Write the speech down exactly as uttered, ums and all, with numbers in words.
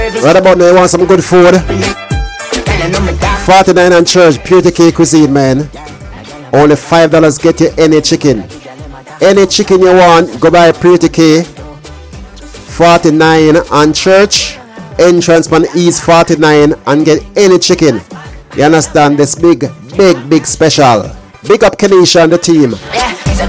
Right about now, you want some good food? forty-nine and Church, Purity K Cuisine, man. Only five dollars get you any chicken. Any chicken you want, go buy Purity K. forty-nine and Church. Entrance on East forty-nine and get any chicken. You understand this big, big, big special. Big up Kenisha and the team.